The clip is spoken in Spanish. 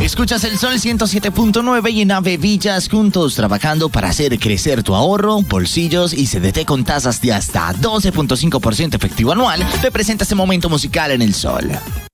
Escuchas el Sol 107.9 y en Ave Villas juntos trabajando para hacer crecer tu ahorro, bolsillos y CDT con tasas de hasta 12.5% efectivo anual. Te presenta este momento musical en el Sol.